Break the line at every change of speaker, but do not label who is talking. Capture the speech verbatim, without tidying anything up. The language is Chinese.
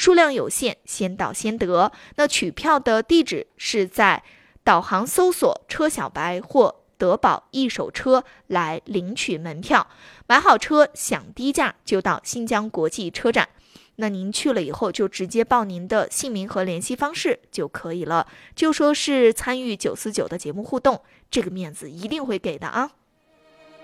数量有限，先到先得。那取票的地址是在导航搜索车小白或德宝一手车来领取门票，买好车享低价就到新疆国际车展。那您去了以后就直接报您的姓名和联系方式就可以了，就说是参与九四九的节目互动，这个面子一定会给的啊。